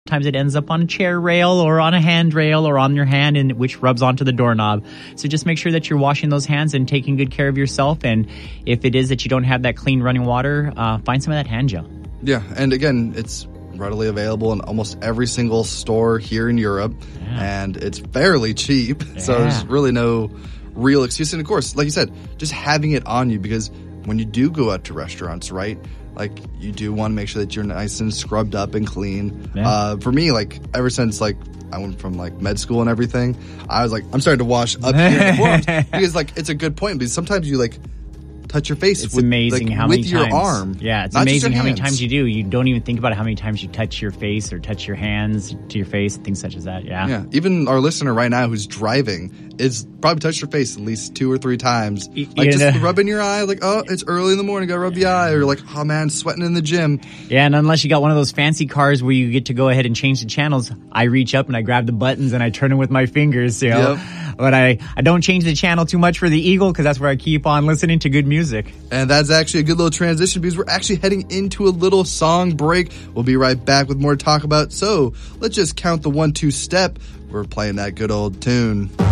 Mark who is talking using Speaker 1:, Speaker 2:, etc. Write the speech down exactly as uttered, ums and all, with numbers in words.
Speaker 1: Sometimes it ends up on a chair rail or on a handrail or on your hand, and which rubs onto the doorknob. So just make sure that you're washing those hands and taking good care of yourself. And if it is that you don't have that clean running water, uh, find some of that hand gel.
Speaker 2: Yeah, and again, it's readily available in almost every single store here in Europe, yeah. and it's fairly cheap. Yeah. So there's really no real excuse. And of course, like you said, just having it on you, because when you do go out to restaurants, right? Like, you do want to make sure that you're nice and scrubbed up and clean. Yeah. Uh, for me, like, ever since, like, I went from, like, med school and everything, I was like, I'm starting to wash up here in the forearms. Because, like, it's a good point. Because sometimes you, like, touch your face
Speaker 1: it's
Speaker 2: with,
Speaker 1: amazing
Speaker 2: like,
Speaker 1: how
Speaker 2: with
Speaker 1: many
Speaker 2: your
Speaker 1: times.
Speaker 2: arm.
Speaker 1: Yeah, it's amazing how many times you do. You don't even think about how many times you touch your face or touch your hands to your face, things such as that. Yeah.
Speaker 2: Yeah. Even our listener right now who's driving is probably touched your face at least two or three times. Like, yeah, just no. rubbing your eye, like, oh, it's early in the morning, gotta rub the eye. Or like, oh man, sweating in the gym.
Speaker 1: Yeah, and unless you got one of those fancy cars where you get to go ahead and change the channels, I reach up and I grab the buttons and I turn them with my fingers, you know. Yep. But I, I don't change the channel too much for the Eagle, because that's where I keep on listening to good music.
Speaker 2: And that's actually a good little transition, because we're actually heading into a little song break. We'll be right back with more to talk about. So let's just count the one, two step. We're playing that good old tune.